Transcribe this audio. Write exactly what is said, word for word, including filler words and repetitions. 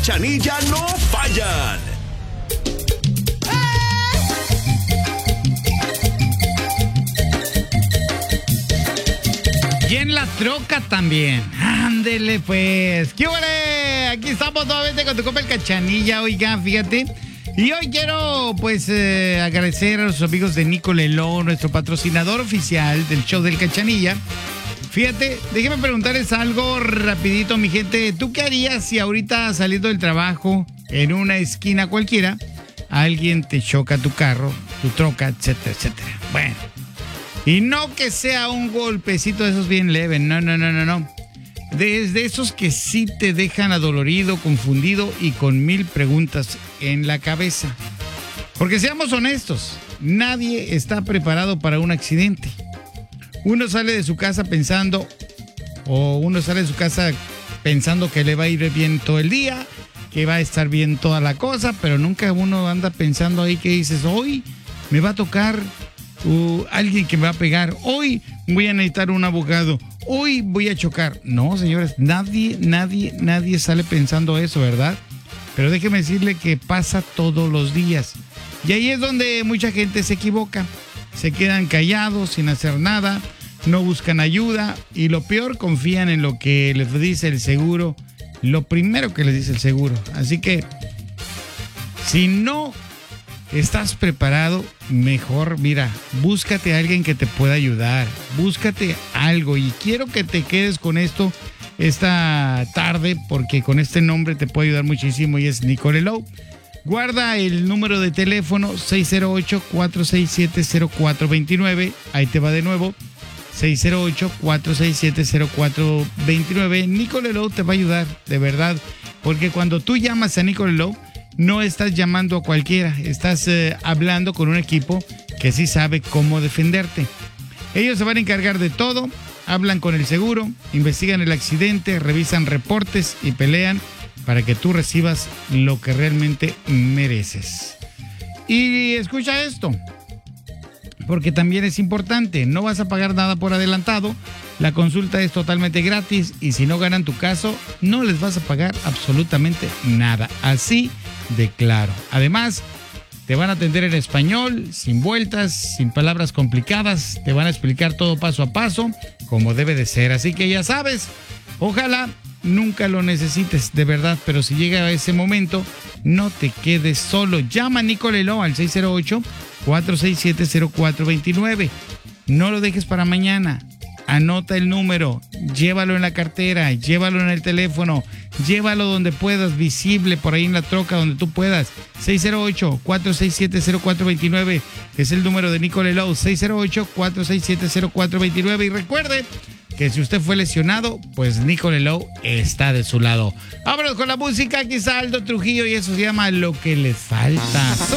Cachanilla no fallan. Y en la troca también. Ándele pues. ¿Qué huele? Aquí estamos nuevamente con tu compa el Cachanilla. Oiga, fíjate. Y hoy quiero pues eh, agradecer a los amigos de Nico Lelo, nuestro patrocinador oficial del show del Cachanilla. Fíjate, déjeme preguntarles algo rapidito, mi gente. ¿Tú qué harías si ahorita saliendo del trabajo, en una esquina cualquiera, alguien te choca tu carro, tu troca, etcétera, etcétera? Bueno. Y no que sea un golpecito de esos bien leve, no, no, no, no, no. Desde esos que sí te dejan adolorido, confundido y con mil preguntas en la cabeza. Porque seamos honestos, nadie está preparado para un accidente. Uno sale de su casa pensando, o uno sale de su casa pensando que le va a ir bien todo el día, que va a estar bien toda la cosa, pero nunca uno anda pensando ahí que dices, hoy me va a tocar Uh, alguien que me va a pegar, hoy voy a necesitar un abogado, hoy voy a chocar. No, señores, nadie, nadie, nadie sale pensando eso, ¿verdad? Pero déjeme decirle que pasa todos los días. Y ahí es donde mucha gente se equivoca. Se quedan callados, sin hacer nada, no buscan ayuda y lo peor, confían en lo que les dice el seguro, lo primero que les dice el seguro. Así que, si no ¿estás preparado? Mejor, mira, búscate a alguien que te pueda ayudar. Búscate algo. Y quiero que te quedes con esto esta tarde, porque con este nombre te puede ayudar muchísimo y es Nico Lelo. Guarda el número de teléfono seis cero ocho, cuatro seis siete, cero cuatro dos nueve. Ahí te va de nuevo. seis cero ocho, cuatro seis siete, cero cuatro dos nueve. Nico Lelo te va a ayudar, de verdad. Porque cuando tú llamas a Nico Lelo, no estás llamando a cualquiera, estás eh, hablando con un equipo que sí sabe cómo defenderte. Ellos se van a encargar de todo, hablan con el seguro, investigan el accidente, revisan reportes y pelean para que tú recibas lo que realmente mereces. Y escucha esto, porque también es importante, no vas a pagar nada por adelantado, la consulta es totalmente gratis y si no ganan tu caso, no les vas a pagar absolutamente nada. Así de claro. Además, te van a atender en español, sin vueltas, sin palabras complicadas, te van a explicar todo paso a paso, como debe de ser. Así que ya sabes, ojalá nunca lo necesites, de verdad, pero si llega a ese momento, no te quedes solo. Llama a Nico Lelo al seis cero ocho, cuatro seis siete, cero cuatro dos nueve. No lo dejes para mañana. Anota el número, llévalo en la cartera, llévalo en el teléfono, llévalo donde puedas, visible por ahí en la troca, donde tú puedas. seis cero ocho, cuatro seis siete, cero cuatro dos nueve es el número de Nico Lelo, seis cero ocho, cuatro seis siete, cero cuatro dos nueve. Y recuerde que si usted fue lesionado, pues Nico Lelo está de su lado. Vámonos con la música, aquí está Aldo Trujillo y eso se llama Lo que les falta.